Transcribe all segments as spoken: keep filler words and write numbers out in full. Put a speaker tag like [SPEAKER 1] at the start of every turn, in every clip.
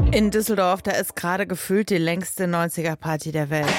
[SPEAKER 1] In Düsseldorf, da ist gerade gefühlt die längste neunziger-Party der Welt.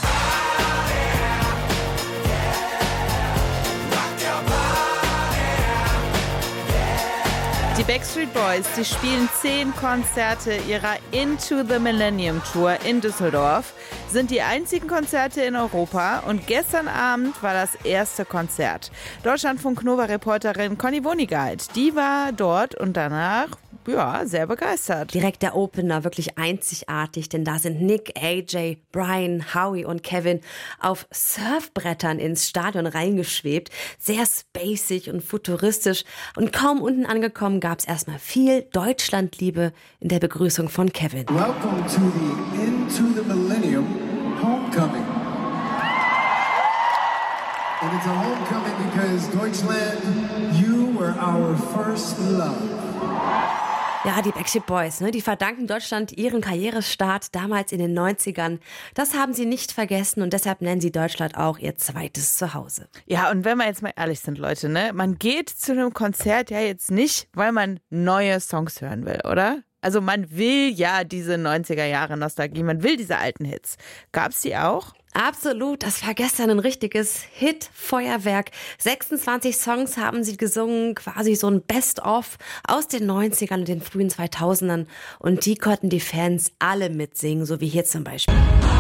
[SPEAKER 1] Die Backstreet Boys, die spielen zehn Konzerte ihrer Into the Millennium Tour in Düsseldorf, sind die einzigen Konzerte in Europa und gestern Abend war das erste Konzert. Deutschlandfunk-Nova-Reporterin Conny Wonigald, die war dort und danach, ja, sehr begeistert.
[SPEAKER 2] Direkt der Opener, wirklich einzigartig, denn da sind Nick, A J, Brian, Howie und Kevin auf Surfbrettern ins Stadion reingeschwebt. Sehr spacig und futuristisch. Und kaum unten angekommen gab es erstmal viel Deutschlandliebe in der Begrüßung von Kevin.
[SPEAKER 3] Welcome to the Into the Millennium Homecoming. And it's a homecoming because Deutschland, you were our first love.
[SPEAKER 2] Ja, die Backstreet Boys, ne, die verdanken Deutschland ihren Karrierestart damals in den neunzigern. Das haben sie nicht vergessen und deshalb nennen sie Deutschland auch ihr zweites Zuhause.
[SPEAKER 1] Ja, und wenn wir jetzt mal ehrlich sind, Leute, ne, man geht zu einem Konzert ja jetzt nicht, weil man neue Songs hören will, oder? Also man will ja diese neunziger-Jahre-Nostalgie, man will diese alten Hits. Gab's die auch?
[SPEAKER 2] Absolut, das war gestern ein richtiges Hit-Feuerwerk. sechsundzwanzig Songs haben sie gesungen, quasi so ein Best-of aus den neunzigern und den frühen zweitausendern. Und die konnten die Fans alle mitsingen, so wie hier zum Beispiel.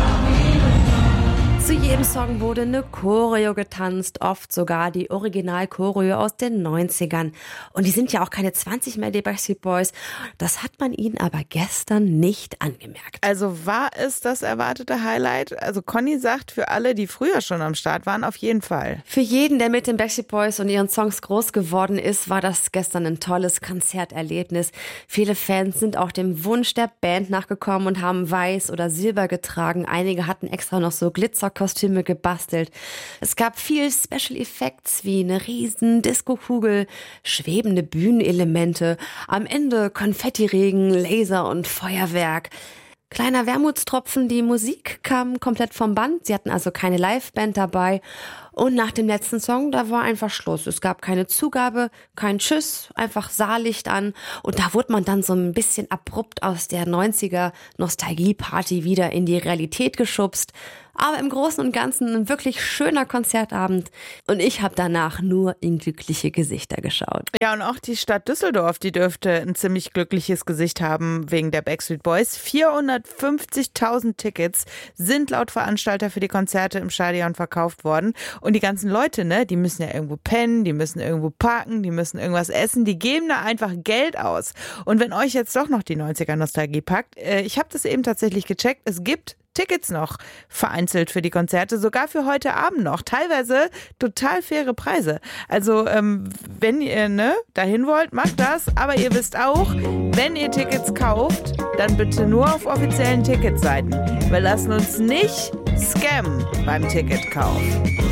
[SPEAKER 2] Zu jedem Song wurde eine Choreo getanzt, oft sogar die Original-Choreo aus den neunzigern. Und die sind ja auch keine zwanzig mehr, die Backstreet Boys. Das hat man ihnen aber gestern nicht angemerkt.
[SPEAKER 1] Also war es das erwartete Highlight? Also Conny sagt, für alle, die früher schon am Start waren, auf jeden Fall.
[SPEAKER 2] Für jeden, der mit den Backstreet Boys und ihren Songs groß geworden ist, war das gestern ein tolles Konzerterlebnis. Viele Fans sind auch dem Wunsch der Band nachgekommen und haben weiß oder silber getragen. Einige hatten extra noch so Glitzer Kostüme gebastelt. Es gab viel Special Effects wie eine riesen Disco-Kugel, schwebende Bühnenelemente, am Ende Konfettiregen, Laser und Feuerwerk. Kleiner Wermutstropfen, die Musik kam komplett vom Band. Sie hatten also keine Liveband dabei. Und nach dem letzten Song, da war einfach Schluss. Es gab keine Zugabe, kein Tschüss, einfach Saallicht an. Und da wurde man dann so ein bisschen abrupt aus der neunziger-Nostalgie-Party wieder in die Realität geschubst. Aber im Großen und Ganzen ein wirklich schöner Konzertabend. Und ich habe danach nur in glückliche Gesichter geschaut.
[SPEAKER 1] Ja, und auch die Stadt Düsseldorf, die dürfte ein ziemlich glückliches Gesicht haben wegen der Backstreet Boys. vierhundertfünfzigtausend Tickets sind laut Veranstalter für die Konzerte im Stadion verkauft worden. Und die ganzen Leute, ne, die müssen ja irgendwo pennen, die müssen irgendwo parken, die müssen irgendwas essen. Die geben da einfach Geld aus. Und wenn euch jetzt doch noch die neunziger-Nostalgie packt, äh, ich habe das eben tatsächlich gecheckt, es gibt Tickets noch vereinzelt für die Konzerte, sogar für heute Abend noch. Teilweise total faire Preise. Also ähm, wenn ihr ne, dahin wollt, macht das. Aber ihr wisst auch, wenn ihr Tickets kauft, dann bitte nur auf offiziellen Ticketseiten. Wir lassen uns nicht scammen beim Ticketkauf.